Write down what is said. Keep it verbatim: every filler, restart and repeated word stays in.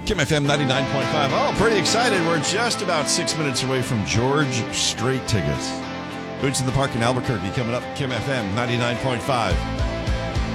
Kim F M ninety-nine point five. Oh, pretty excited. We're just about six minutes away from George Strait tickets. Boots in the Park in Albuquerque coming up. Kim F M ninety-nine point five.